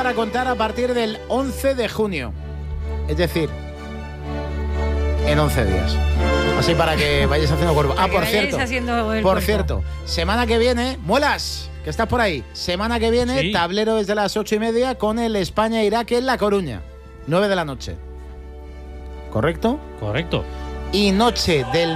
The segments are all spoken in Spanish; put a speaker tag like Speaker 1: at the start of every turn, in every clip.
Speaker 1: empezar a contar a partir del 11 de junio. Es decir, en 11 días. Así para que vayáis haciendo cuerpo. Por cierto, semana que viene, Muelas, que estás por ahí. Semana que viene, sí. Tablero desde las 8:30 con el España-Irak en La Coruña. 9 de la noche. ¿Correcto?
Speaker 2: Correcto.
Speaker 1: Y noche del...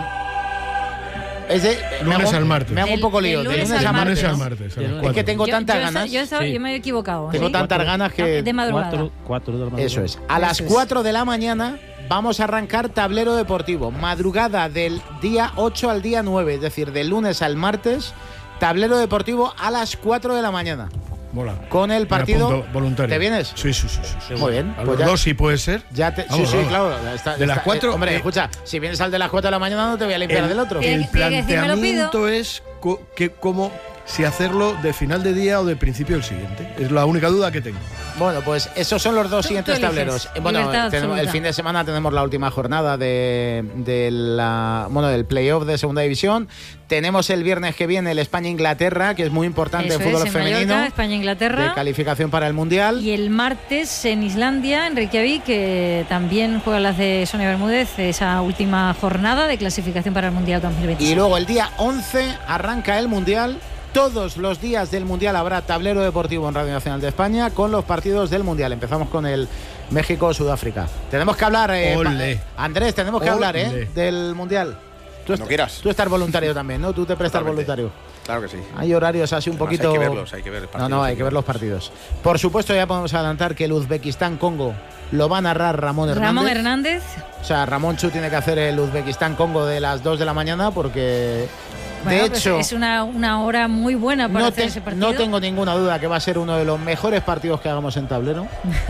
Speaker 3: lunes al martes.
Speaker 1: Me hago un poco lío. De lunes al martes. Es que tengo tantas ganas.
Speaker 4: Yo me he equivocado.
Speaker 1: Tengo tantas ganas que...
Speaker 4: De madrugada.
Speaker 2: 4 de la madrugada.
Speaker 1: Eso es. A las 4 de la mañana vamos a arrancar Tablero Deportivo. Madrugada del día 8 al día 9. Es decir, del lunes al martes. Tablero Deportivo a las 4 de la mañana.
Speaker 3: Mola.
Speaker 1: Con el partido
Speaker 3: voluntario.
Speaker 1: ¿Te vienes?
Speaker 3: Sí.
Speaker 1: Muy bien.
Speaker 3: A los dos sí puede ser.
Speaker 1: Sí, claro.
Speaker 3: De las 4.
Speaker 1: Hombre, escucha, si vienes al de las 4 de la mañana no te voy a limpiar del otro.
Speaker 3: El planteamiento es cómo si hacerlo de final de día o de principio del siguiente. Es la única duda que tengo.
Speaker 1: Bueno, pues esos son los dos siguientes tableros. Bueno, el fin de semana tenemos la última jornada del playoff de Segunda División. Tenemos el viernes que viene el España-Inglaterra, que es muy importante en fútbol femenino.
Speaker 4: España-Inglaterra.
Speaker 1: De calificación para el Mundial.
Speaker 4: Y el martes en Islandia, en Reykjavik, que también juegan las de Sonia Bermúdez, esa última jornada de clasificación para el Mundial 2026.
Speaker 1: Y luego el día 11 arranca el Mundial. Todos los días del Mundial habrá Tablero Deportivo en Radio Nacional de España con los partidos del Mundial. Empezamos con el México-Sudáfrica. Tenemos que hablar, Andrés, hablar del Mundial.
Speaker 5: Cuando quieras.
Speaker 1: Tú estás voluntario también, ¿no? Tú te prestas voluntario.
Speaker 5: Claro que sí.
Speaker 1: Hay horarios así un poquito...
Speaker 5: Hay que verlos, hay que ver partidos.
Speaker 1: No, hay que ver los partidos. Por supuesto, ya podemos adelantar que el Uzbekistán-Congo lo va a narrar Ramón Hernández. O sea, Ramón tiene que hacer el Uzbekistán-Congo de las 2 de la mañana porque...
Speaker 4: Bueno,
Speaker 1: de hecho,
Speaker 4: es una hora muy buena para hacer ese partido.
Speaker 1: No tengo ninguna duda que va a ser uno de los mejores partidos que hagamos en tablero.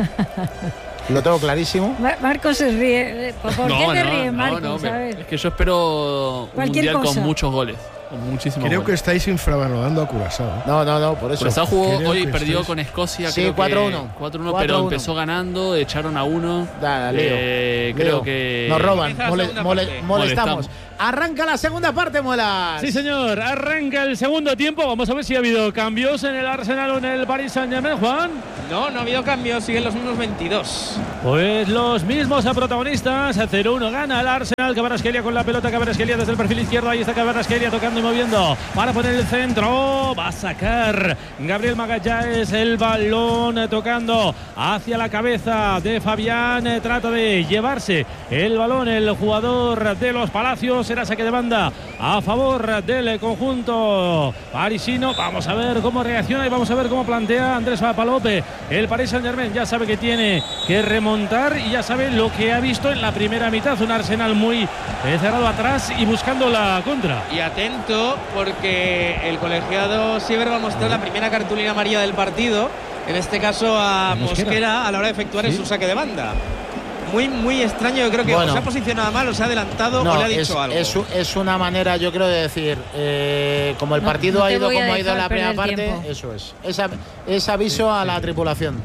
Speaker 1: Lo tengo clarísimo.
Speaker 4: Marcos se ríe. ¿Por qué te ríes, Marcos?
Speaker 6: Es que yo espero un mundial con muchos goles. Muchísimos
Speaker 3: Creo
Speaker 6: goles.
Speaker 3: que estáis infravalorando a Curazao.
Speaker 1: No, por eso.
Speaker 6: Curazao jugó hoy, perdió con Escocia.
Speaker 1: Sí, 4-1.
Speaker 6: 4-1, pero empezó ganando, echaron a uno.
Speaker 1: Creo
Speaker 6: que...
Speaker 1: Nos roban, molestamos. Arranca la segunda parte, Muelas.
Speaker 2: Sí, señor, arranca el segundo tiempo. Vamos a ver si ha habido cambios en el Arsenal o en el Paris Saint-Germain, Juan.
Speaker 7: No ha habido cambios, siguen los mismos 22.
Speaker 2: Pues los mismos a protagonistas. 0-1 gana el Arsenal. Kvaratskhelia con la pelota. Kvaratskhelia desde el perfil izquierdo. Ahí está Kvaratskhelia tocando y moviendo para poner el centro. Va a sacar Gabriel Magallanes el balón, tocando hacia la cabeza de Fabián. Trata de llevarse el balón el jugador de los Palacios. Será saque de banda a favor del conjunto parisino. Vamos a ver cómo reacciona y vamos a ver cómo plantea Andrés Papalope. El Paris Saint-Germain ya sabe que tiene que remontar y ya sabe lo que ha visto en la primera mitad. Un Arsenal muy cerrado atrás y buscando la contra.
Speaker 7: Y atento, porque el colegiado Siever va a mostrar la primera cartulina amarilla del partido, en este caso a Mosquera a la hora de efectuar su saque de banda. Muy extraño, yo creo que o se ha posicionado mal, o se ha adelantado o le ha dicho algo.
Speaker 1: Es una manera, yo creo, de decir, como el partido ha ido como ha ido en la primera parte, tiempo. Eso es aviso a la tripulación.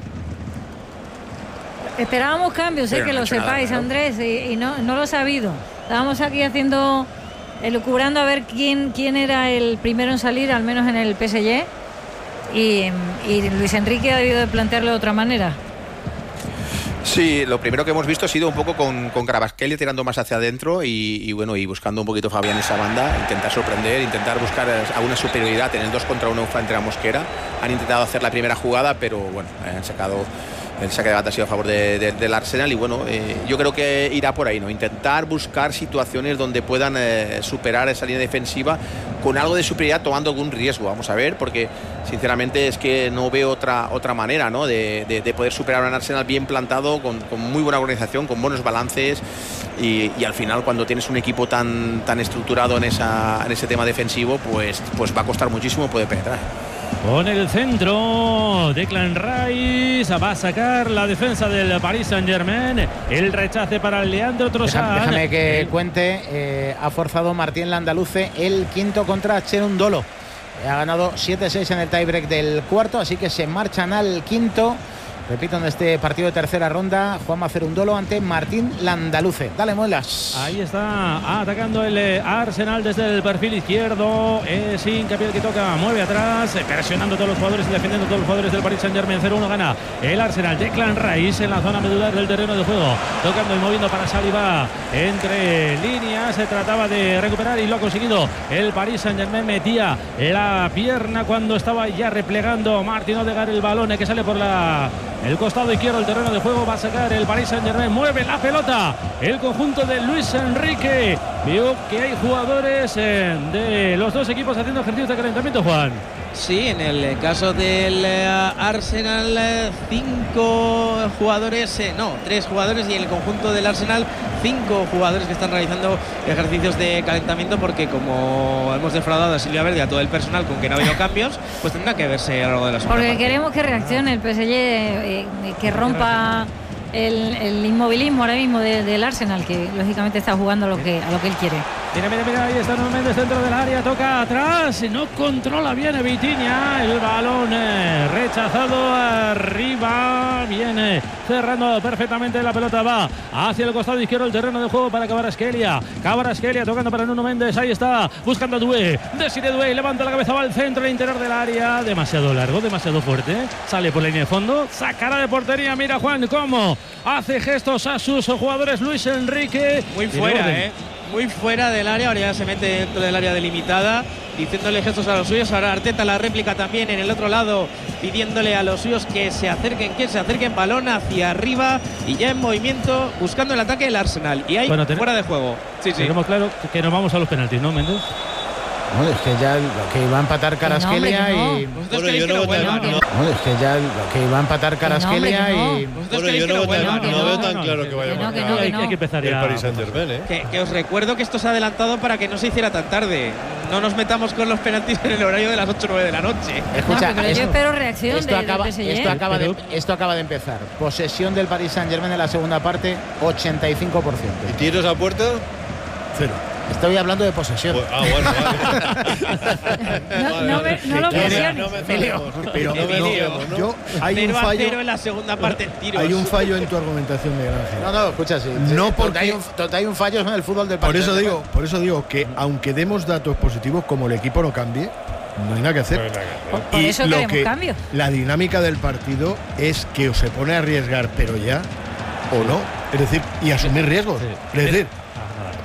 Speaker 4: Esperábamos cambios, que lo sepáis, Andrés, y no lo he sabido. Estábamos aquí elucubrando a ver quién era el primero en salir, al menos en el PSG, y Luis Enrique ha debido de plantearlo de otra manera.
Speaker 5: Sí, lo primero que hemos visto ha sido un poco con Kvaratskhelia tirando más hacia adentro y buscando un poquito Fabián esa banda, intentar sorprender, intentar buscar alguna superioridad en el 2 contra 1 frente a Mosquera. Han intentado hacer la primera jugada, pero bueno, han sacado el saque de banda, ha sido a favor del Arsenal y yo creo que irá por ahí, ¿no? Intentar buscar situaciones donde puedan superar esa línea defensiva con algo de superioridad, tomando algún riesgo. Vamos a ver, porque sinceramente es que no veo otra manera, ¿no? de poder superar a un Arsenal bien plantado, con muy buena organización, con buenos balances y al final, cuando tienes un equipo tan estructurado en ese tema defensivo, pues va a costar muchísimo poder penetrar.
Speaker 2: Con el centro, Declan Rice va a sacar la defensa del Paris Saint-Germain. El rechace para Leandro Trossard.
Speaker 1: Déjame que cuente. Ha forzado Martín Landaluce el quinto contra Cherundolo. Ha ganado 7-6 en el tiebreak del cuarto, así que se marchan al quinto. Repito, en este partido de tercera ronda, Juanma Cerundolo ante Martín Landaluce. Dale, Muelas.
Speaker 2: Ahí está atacando el Arsenal desde el perfil izquierdo. Es hincapié el que toca, mueve atrás, presionando a todos los jugadores y defendiendo a todos los jugadores del Paris Saint-Germain. 0-1 gana el Arsenal. Declan Rice en la zona medular del terreno de juego, tocando y moviendo para Saliba entre líneas. Se trataba de recuperar y lo ha conseguido el Paris Saint-Germain. Metía la pierna cuando estaba ya replegando Martín Odegaard. El balón que sale por el costado izquierdo del terreno de juego. Va a sacar el Paris Saint-Germain. Mueve la pelota el conjunto de Luis Enrique. Veo que hay jugadores de los dos equipos haciendo ejercicios de calentamiento, Juan.
Speaker 7: Sí, en el caso del Arsenal, 5 jugadores, 3 jugadores, y en el conjunto del Arsenal 5 jugadores que están realizando ejercicios de calentamiento, porque como hemos defraudado a Silvia Verde y a todo el personal con que no ha habido cambios, pues tendrá que verse a lo largo de la segunda
Speaker 4: porque
Speaker 7: parte.
Speaker 4: Queremos que reaccione el PSG, que rompa el inmovilismo ahora mismo del Arsenal, que lógicamente está jugando a lo que él quiere.
Speaker 2: Mira, ahí está nuevamente dentro del área, toca atrás, no controla bien Vitinha, el balón rechazado arriba, viene cerrando perfectamente la pelota, va hacia el costado izquierdo del terreno de juego para Kvaratskhelia tocando para Nuno Méndez, ahí está, buscando a Doué, Desiré Doué, levanta la cabeza, va al centro, al interior del área, demasiado largo, demasiado fuerte, sale por la línea de fondo, sacará de portería, mira Juan cómo hace gestos a sus jugadores Luis Enrique.
Speaker 7: Muy fuera, muy fuera del área, ahora ya se mete dentro del área delimitada, diciéndole gestos a los suyos. Ahora Arteta la réplica también en el otro lado, pidiéndole a los suyos que se acerquen, balón hacia arriba y ya en movimiento, buscando el ataque del Arsenal. Y ahí fuera de juego. Sí.
Speaker 2: Tenemos claro que nos vamos a los penaltis, ¿no, Méndez?
Speaker 1: No, es que ya que va a empatar Kvaratskhelia y...
Speaker 3: Bueno, yo no
Speaker 1: es que ya que va a empatar Kvaratskhelia y...
Speaker 3: Bueno, yo no veo tan claro que vaya a marcar.
Speaker 2: Hay que empezar ya.
Speaker 3: El Paris Saint-Germain,
Speaker 7: que os recuerdo que esto se ha adelantado para que no se hiciera tan tarde. No nos metamos con los penaltis en el horario de las 8 o 9 de la noche.
Speaker 1: Escucha,
Speaker 4: pero yo espero reacción
Speaker 1: esto acaba de empezar. Posesión del Paris Saint-Germain en la segunda parte, 85%.
Speaker 3: ¿Y tiros a puerta? 0.
Speaker 1: Estoy hablando de posesión.
Speaker 3: Pues, vale.
Speaker 4: No lo presiones.
Speaker 3: Pero yo hay un fallo
Speaker 7: en la segunda parte en tiros.
Speaker 3: Hay un fallo en tu argumentación, Miguel Ángel.
Speaker 1: No, escucha, sí.
Speaker 3: No, porque
Speaker 1: hay un fallo en el fútbol del Paris.
Speaker 3: Por eso digo que aunque demos datos positivos, como el equipo no cambie, no hay nada que hacer.
Speaker 4: Por eso queremos cambio.
Speaker 3: La dinámica del partido es que o se pone a arriesgar, pero ya, o no. Es decir, y asumir riesgos. Es decir,